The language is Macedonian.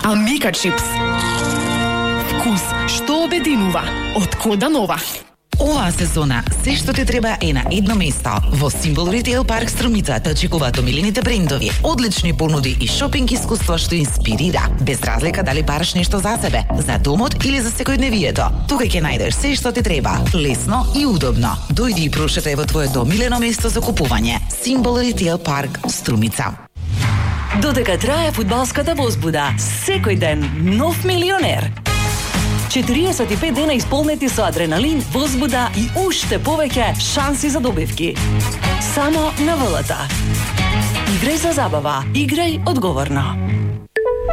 Амика чипс. Вкус што обединува. Од Кода Нова. Оваа сезона, се што ти треба е на едно место. Во Симбол Ритейл парк Струмица те очекуваат омилените брендови, одлични понуди и шопинг искуство што инспирира, без разлика дали бараш нешто за себе, за домот или за секојдневието. Тука ќе најдеш се што ти треба, лесно и удобно. Дојди и прошетај во твоето омилено место за купување. Симбол Ритейл парк Струмица. Додека трае фудбалската возбуда, секој ден нов милионер. 45 дена исполнети со адреналин, возбуда и уште повеќе шанси за добивки. Само на ВЛТ. Играј за забава, играј одговорно.